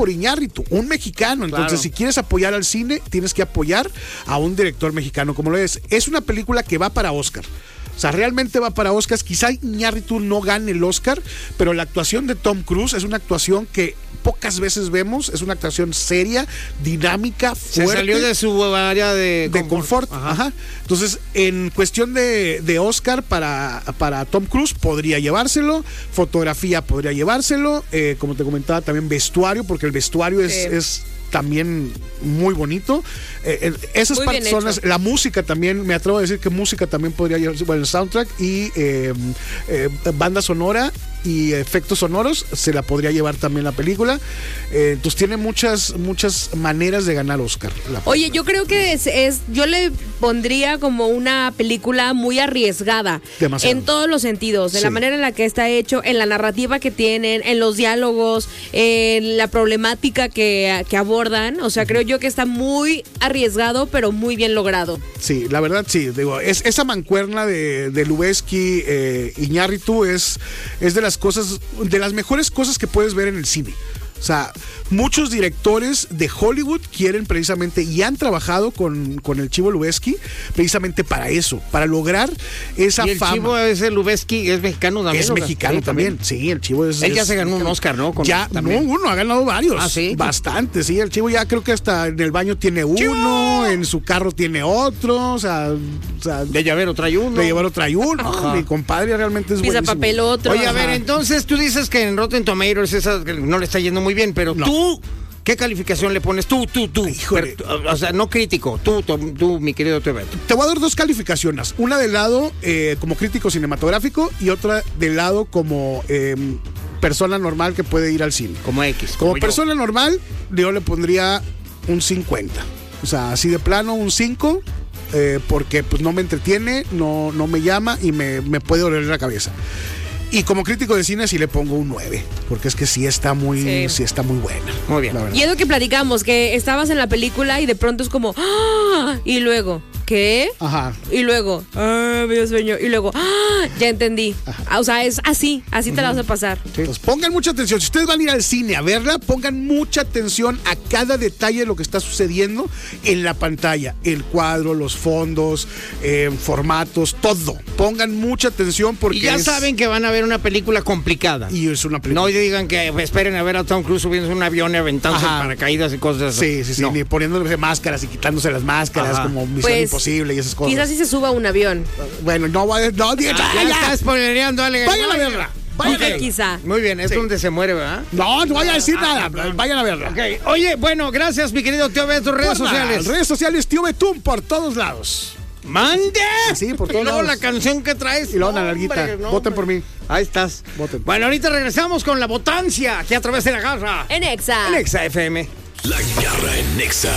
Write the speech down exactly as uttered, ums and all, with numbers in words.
por Iñárritu, un mexicano. Entonces, claro, si quieres apoyar al cine, tienes que apoyar a un director mexicano como lo es. Es una película que va para Oscar. O sea, realmente va para Oscars. Quizá Iñárritu no gane el Oscar, pero la actuación de Tom Cruise es una actuación que pocas veces vemos. Es una actuación seria, dinámica, fuerte. Se salió de su área de, de confort. confort. Ajá. Ajá. Entonces, en cuestión de, de Oscar para, para Tom Cruise, podría llevárselo. Fotografía podría llevárselo. Eh, como te comentaba, también vestuario, porque el vestuario es... Sí. es también muy bonito. Eh, esas muy personas, la música también, me atrevo a decir que música también podría llevarse, bueno, el soundtrack y eh, eh, banda sonora y efectos sonoros se la podría llevar también la película. Eh, entonces tiene muchas muchas maneras de ganar Oscar. Oye, yo creo que es, es yo le pondría como una película muy arriesgada. Demasiado. En todos los sentidos, de sí. la manera en la que está hecho, en la narrativa que tienen, en los diálogos, en la problemática que, que abordan. O sea, creo yo que está muy arriesgado, pero muy bien logrado. Sí, la verdad sí. Digo, es, esa mancuerna de, de Lubezki, eh, Iñárritu es, es de las cosas, de las mejores cosas que puedes ver en el cine. O sea, muchos directores de Hollywood quieren precisamente y han trabajado con, con el Chivo Lubezki precisamente para eso, para lograr esa y el fama. El Chivo ese Lubezki es mexicano también. Es mexicano sí, también. también, sí, el Chivo es... Él ya es, se ganó un Oscar, ¿no? Con, ya, también. no, uno, ha ganado varios. Ah, sí. Bastante, sí, el Chivo ya creo que hasta en el baño tiene uno, ¡Chivo! En su carro tiene otro, o sea... O sea de llavero trae uno. De llavero trae uno. Ajá. Mi compadre realmente es Pisa buenísimo. papel otro. Oye, Ajá. a ver, entonces tú dices que en Rotten Tomatoes esa no le está yendo muy bien, pero no. tú... ¿Qué calificación le pones tú, tú, tú? Pero, o sea, no crítico, tú, tú, tú mi querido Teoberto. Te voy a dar dos calificaciones. Una del lado eh, como crítico cinematográfico y otra del lado como eh, persona normal que puede ir al cine. Como X. Como, como persona normal, yo le pondría un cincuenta. O sea, así de plano, un cinco, eh, porque pues no me entretiene, no, no me llama y me, me puede doler la cabeza. Y como crítico de cine sí le pongo un nueve, porque es que sí está muy, sí. Sí está muy buena. Muy bien. Y es lo que platicamos, que estabas en la película y de pronto es como, ¡ah! Y luego, ¿qué? Ajá. Y luego, ¡ah! Me dio sueño. Y luego, ¡ah! Ya entendí. Ajá. O sea, es así, así te uh-huh. la vas a pasar. Sí. Entonces pongan mucha atención. Si ustedes van a ir al cine a verla, pongan mucha atención a cada detalle de lo que está sucediendo en la pantalla. El cuadro, los fondos, eh, formatos, todo. Pongan mucha atención porque y ya es... saben que van a ver una película complicada. Y es una película. No digan que esperen a ver a Tom Cruise subiéndose un avión y aventándose paracaídas y cosas así. Sí, sí, sí. No. Ni poniéndose máscaras y quitándose las máscaras. Ajá. Como Misión pues, Imposible y esas cosas. Quizás sí se suba a un avión. Bueno, no va a... No, ah, ya, ya estás spoilereando, dale. Vayan a verla. Vayan okay, a verla. Quizá. Muy bien, es sí. donde se muere, ¿verdad? No, no voy a decir ah, nada. Ah, vayan a verla. Okay. Oye, bueno, gracias, mi querido Tío Beto. Tus redes sociales. Redes sociales, Tío Betún, por todos lados. ¡Mande! Sí, por todos y luego lados. la canción que traes. Y luego la larguita. No, voten por mí. Ahí estás. Voten. Bueno, ahorita regresamos con la votancia aquí a través de la garra. En Exa. En Exa F M. La garra en Exa.